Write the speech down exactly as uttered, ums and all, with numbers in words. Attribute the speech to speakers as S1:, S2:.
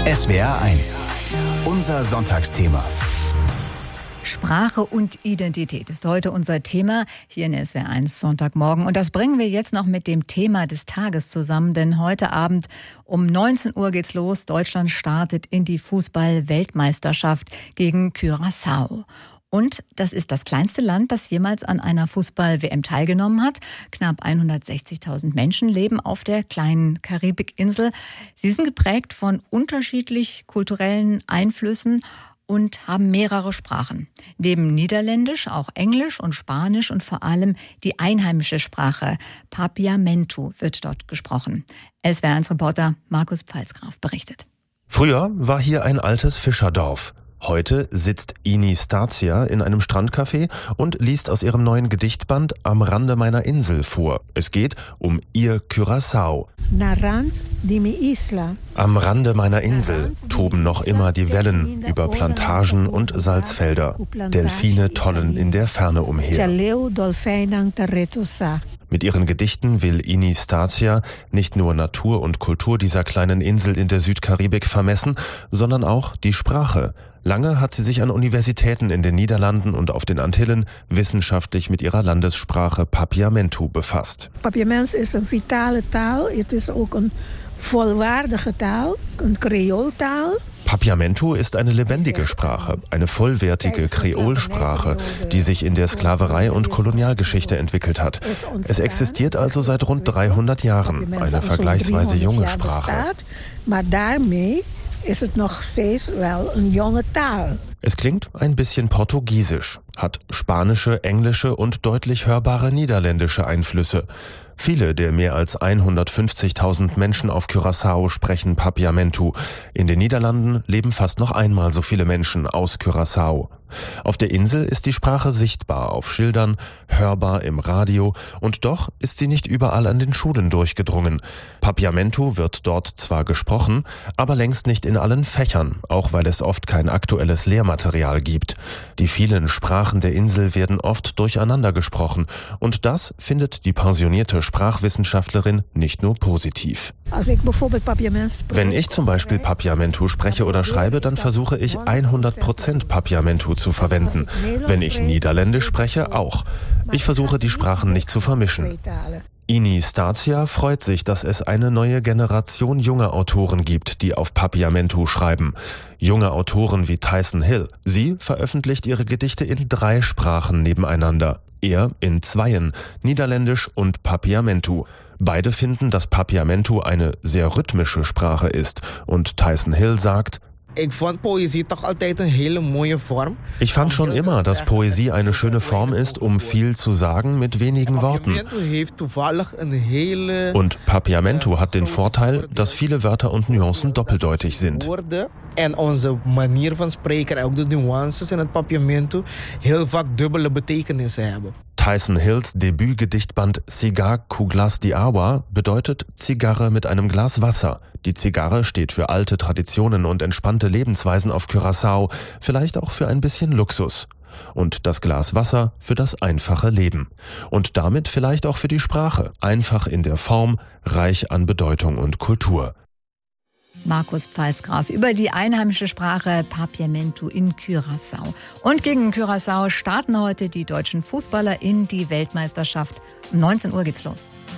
S1: S W R eins. Unser Sonntagsthema.
S2: Sprache und Identität ist heute unser Thema hier in S W R eins Sonntagmorgen. Und das bringen wir jetzt noch mit dem Thema des Tages zusammen, denn heute Abend um neunzehn Uhr geht's los. Deutschland startet in die Fußball-Weltmeisterschaft gegen Curaçao. Und das ist das kleinste Land, das jemals an einer Fußball-W M teilgenommen hat. Knapp hundertsechzigtausend Menschen leben auf der kleinen Karibikinsel. Sie sind geprägt von unterschiedlich kulturellen Einflüssen und haben mehrere Sprachen. Neben Niederländisch auch Englisch und Spanisch und vor allem die einheimische Sprache Papiamentu wird dort gesprochen. S W R eins Reporter Markus Pfalzgraf berichtet.
S3: Früher war hier ein altes Fischerdorf. Heute sitzt Ini Stacia in einem Strandcafé und liest aus ihrem neuen Gedichtband Am Rande meiner Insel vor. Es geht um ihr Curaçao. Am Rande meiner Insel toben noch immer die Wellen über Plantagen und Salzfelder. Delfine tollen in der Ferne umher. Mit ihren Gedichten will Ini Stacia nicht nur Natur und Kultur dieser kleinen Insel in der Südkaribik vermessen, sondern auch die Sprache. Lange hat sie sich an Universitäten in den Niederlanden und auf den Antillen wissenschaftlich mit ihrer Landessprache Papiamentu befasst.
S4: Papiamentu ist eine vitale Taal. Es ist auch eine vollwertige Taal, eine Kreoltaal.
S3: Papiamentu ist eine lebendige Sprache, eine vollwertige Kreolsprache, die sich in der Sklaverei und Kolonialgeschichte entwickelt hat. Es existiert also seit rund dreihundert Jahren, eine vergleichsweise junge Sprache.
S4: Aber damit ist es noch stets wel eine junge Taal.
S3: Es klingt ein bisschen portugiesisch, hat spanische, englische und deutlich hörbare niederländische Einflüsse. Viele der mehr als hundertfünfzigtausend Menschen auf Curaçao sprechen Papiamentu. In den Niederlanden leben fast noch einmal so viele Menschen aus Curaçao. Auf der Insel ist die Sprache sichtbar auf Schildern, hörbar im Radio und doch ist sie nicht überall an den Schulen durchgedrungen. Papiamentu wird dort zwar gesprochen, aber längst nicht in allen Fächern, auch weil es oft kein aktuelles Lehrmaterial gibt. Die vielen Sprachen der Insel werden oft durcheinander gesprochen und das findet die pensionierte Sprachwissenschaftlerin nicht nur positiv. Wenn ich zum Beispiel Papiamentu spreche oder schreibe, dann versuche ich hundert Prozent Papiamentu zu verwenden. Wenn ich Niederländisch spreche, auch. Ich versuche, die Sprachen nicht zu vermischen. Ini Stacia freut sich, dass es eine neue Generation junger Autoren gibt, die auf Papiamentu schreiben. Junge Autoren wie Tyson Hill. Sie veröffentlicht ihre Gedichte in drei Sprachen nebeneinander. Er in zweien, Niederländisch und Papiamentu. Beide finden, dass Papiamentu eine sehr rhythmische Sprache ist. Und Tyson Hill sagt:
S5: Ich fand Poesie doch altijd een hele mooie Form.
S3: Ich fand schon immer, dass Poesie eine schöne Form ist, um viel zu sagen mit wenigen Worten. Und Papiamentu hat den Vorteil, dass viele Wörter und Nuancen doppeldeutig sind.
S5: En onze manier van spreken en ook de nuances in het Papiamentu heel vaak dubbele betekenissen hebben.
S3: Tyson Hills Debütgedichtband Cigar cu Glas de Agua bedeutet Zigarre mit einem Glas Wasser. Die Zigarre steht für alte Traditionen und entspannte Lebensweisen auf Curaçao, vielleicht auch für ein bisschen Luxus. Und das Glas Wasser für das einfache Leben. Und damit vielleicht auch für die Sprache. Einfach in der Form, reich an Bedeutung und Kultur.
S2: Markus Pfalzgraf über die einheimische Sprache Papiamentu in Curaçao. Und gegen Curaçao starten heute die deutschen Fußballer in die Weltmeisterschaft. Um neunzehn Uhr geht's los.